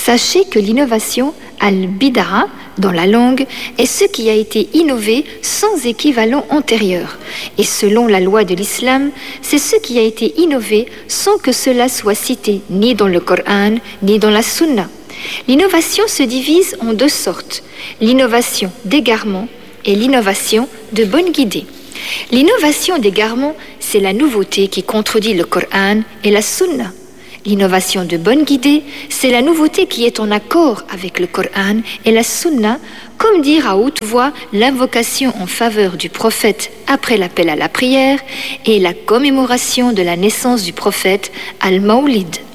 Sachez que l'innovation, al-bid'a, dans la langue, est ce qui a été innové sans équivalent antérieur. Et selon la loi de l'islam, c'est ce qui a été innové sans que cela soit cité ni dans le Coran, ni dans la Sunna. L'innovation se divise en deux sortes, l'innovation d'égarement et l'innovation de bonne guidée. L'innovation d'égarement, c'est la nouveauté qui contredit le Coran et la Sunna. L'innovation de bonne guidée, c'est la nouveauté qui est en accord avec le Coran et la Sunna, comme dire à haute voix l'invocation en faveur du prophète après l'appel à la prière et la commémoration de la naissance du prophète al-Mawlid.